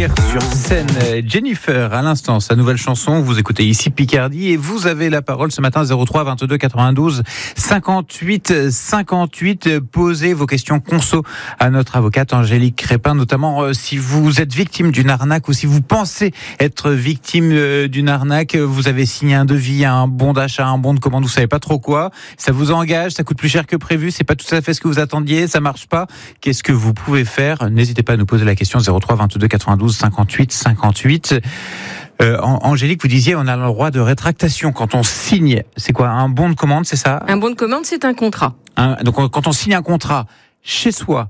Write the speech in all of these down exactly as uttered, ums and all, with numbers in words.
Rire sur scène. Jennifer, à l'instant, sa nouvelle chanson. Vous écoutez ici Picardie et vous avez la parole ce matin. Zéro trois vingt-deux quatre-vingt-douze cinquante-huit cinquante-huit. Posez vos questions conso à notre avocate Angélique Crépin, notamment euh, si vous êtes victime d'une arnaque ou si vous pensez être victime euh, d'une arnaque. Vous avez signé un devis, un bon d'achat, un bon de commande, vous savez pas trop quoi. Ça vous engage, ça coûte plus cher que prévu, c'est pas tout à fait ce que vous attendiez, ça marche pas. Qu'est-ce que vous pouvez faire? N'hésitez pas à nous poser la question. Zéro trois vingt-deux quatre-vingt-douze cinquante-huit cinquante-huit. Euh, Angélique, vous disiez on a le droit de rétractation quand on signe. C'est quoi, un bon de commande, c'est ça? Un bon de commande, c'est un contrat. Un, donc quand on signe un contrat chez soi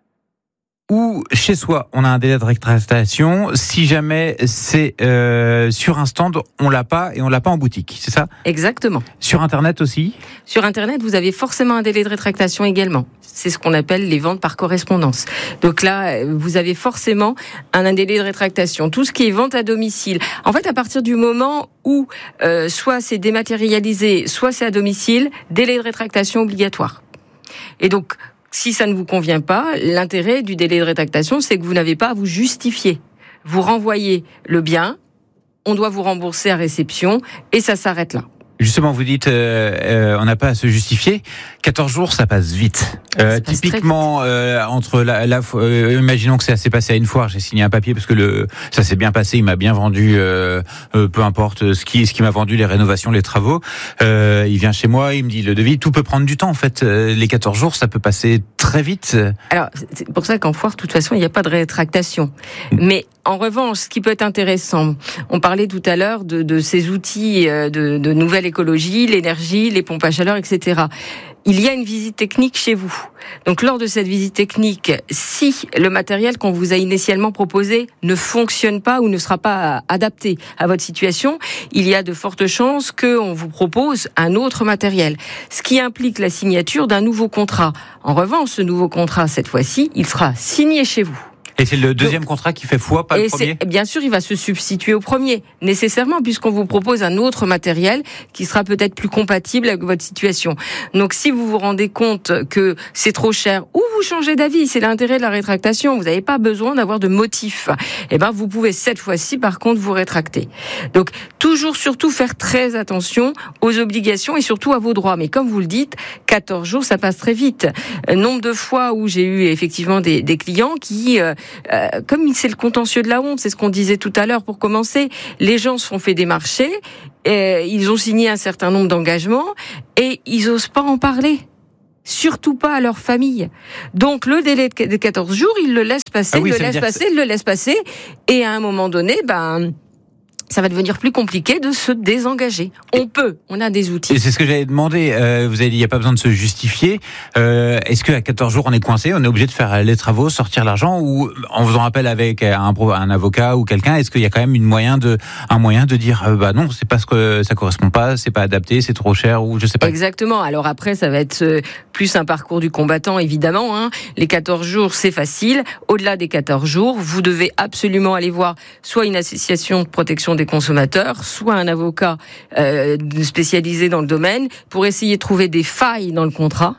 ou chez soi, on a un délai de rétractation. Si jamais c'est euh, sur un stand, on l'a pas et on l'a pas en boutique, c'est ça? Exactement. Sur Internet aussi? Sur Internet, vous avez forcément un délai de rétractation également. C'est ce qu'on appelle les ventes par correspondance. Donc là, vous avez forcément un, un délai de rétractation. Tout ce qui est vente à domicile. En fait, à partir du moment où euh, soit c'est dématérialisé, soit c'est à domicile, délai de rétractation obligatoire. Et donc, si ça ne vous convient pas, l'intérêt du délai de rétractation, c'est que vous n'avez pas à vous justifier. Vous renvoyez le bien, on doit vous rembourser à réception, et ça s'arrête là. Justement, vous dites, euh, euh, on n'a pas à se justifier. quatorze jours, ça passe vite. Euh, ça passe typiquement, vite. Euh, entre la, la euh, imaginons que ça s'est passé à une foire, j'ai signé un papier parce que le ça s'est bien passé, il m'a bien vendu, euh, euh, peu importe ce qui ce qui m'a vendu, les rénovations, les travaux. Euh, il vient chez moi, il me dit le devis, tout peut prendre du temps en fait. Euh, les quatorze jours, ça peut passer très vite. Alors, c'est pour ça qu'en foire, de toute façon, il n'y a pas de rétractation. Mais en revanche, ce qui peut être intéressant, on parlait tout à l'heure de, de ces outils de, de nouvelle écologie, l'énergie, les pompes à chaleur, et cetera. Il y a une visite technique chez vous. Donc, lors de cette visite technique, si le matériel qu'on vous a initialement proposé ne fonctionne pas ou ne sera pas adapté à votre situation, il y a de fortes chances qu'on vous propose un autre matériel. Ce qui implique la signature d'un nouveau contrat. En revanche, ce nouveau contrat, cette fois-ci, il sera signé chez vous. Et c'est le deuxième Donc, contrat qui fait foi, pas et le premier? Bien sûr, il va se substituer au premier, nécessairement, puisqu'on vous propose un autre matériel qui sera peut-être plus compatible avec votre situation. Donc, si vous vous rendez compte que c'est trop cher, ou vous changez d'avis, c'est l'intérêt de la rétractation, vous n'avez pas besoin d'avoir de motif, eh ben, vous pouvez cette fois-ci, par contre, vous rétracter. Donc, toujours, surtout, faire très attention aux obligations et surtout à vos droits. Mais comme vous le dites, quatorze jours, ça passe très vite. Nombre de fois où j'ai eu effectivement des, des clients qui... Euh, Euh, comme c'est le contentieux de la honte, c'est ce qu'on disait tout à l'heure pour commencer, les gens se sont fait démarcher, et ils ont signé un certain nombre d'engagements et ils osent pas en parler. Surtout pas à leur famille. Donc le délai de quatorze jours, ils le laissent passer, ah oui, le laissent passer, le laissent passer, et à un moment donné, ben... ça va devenir plus compliqué de se désengager. On peut, on a des outils. Et c'est ce que j'avais demandé. Euh, vous avez dit, il n'y a pas besoin de se justifier. Euh, est-ce qu'à quatorze jours, on est coincé, on est obligé de faire les travaux, sortir l'argent, ou en faisant appel avec un, un avocat ou quelqu'un, est-ce qu'il y a quand même une moyen de, un moyen de dire, euh, bah non, c'est pas ce que ça correspond pas, c'est pas adapté, c'est trop cher, ou je sais pas. Exactement. Alors après, ça va être plus un parcours du combattant, évidemment. Hein. Les quatorze jours, c'est facile. Au-delà des quatorze jours, vous devez absolument aller voir soit une association de protection des consommateurs, soit un avocat euh, spécialisé dans le domaine, pour essayer de trouver des failles dans le contrat,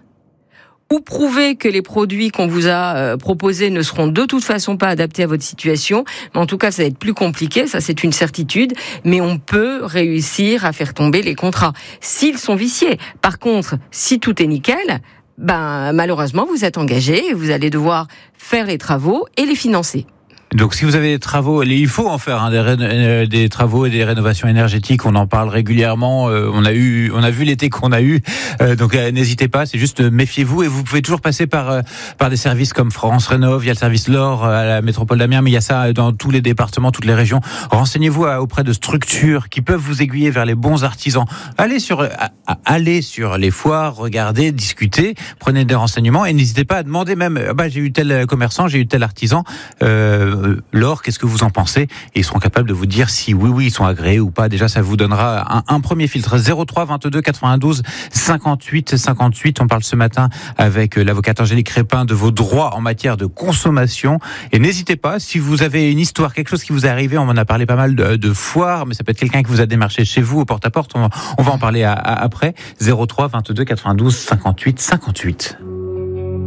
ou prouver que les produits qu'on vous a euh, proposés ne seront de toute façon pas adaptés à votre situation. Mais en tout cas, ça va être plus compliqué, ça c'est une certitude, mais on peut réussir à faire tomber les contrats, s'ils sont viciés. Par contre, si tout est nickel, ben malheureusement, vous êtes engagé, vous allez devoir faire les travaux et les financer. Donc, si vous avez des travaux, il faut en faire hein, des, ré, des travaux et des rénovations énergétiques. On en parle régulièrement. Euh, on a eu, on a vu l'été qu'on a eu. Euh, donc, euh, n'hésitez pas. C'est juste euh, méfiez-vous et vous pouvez toujours passer par euh, par des services comme France Rénov'. Il y a le service L'Or à la métropole d'Amiens, mais il y a ça dans tous les départements, toutes les régions. Renseignez-vous à, auprès de structures qui peuvent vous aiguiller vers les bons artisans. Allez sur, à, à, allez sur les foires, regardez, discutez, prenez des renseignements et n'hésitez pas à demander même. Bah, j'ai eu tel commerçant, j'ai eu tel artisan. Euh, L'Or, qu'est-ce que vous en pensez? Et ils seront capables de vous dire si oui, oui, ils sont agréés ou pas. Déjà, ça vous donnera un, un premier filtre. Zéro trois vingt-deux quatre-vingt-douze cinquante-huit cinquante-huit. On parle ce matin avec l'avocate Angélique Crépin de vos droits en matière de consommation. Et n'hésitez pas, si vous avez une histoire, quelque chose qui vous est arrivé, on en a parlé pas mal de, de foires, mais ça peut être quelqu'un qui vous a démarché chez vous au porte-à-porte. On, on va en parler à, à, après. Zéro trois vingt-deux quatre-vingt-douze cinquante-huit cinquante-huit.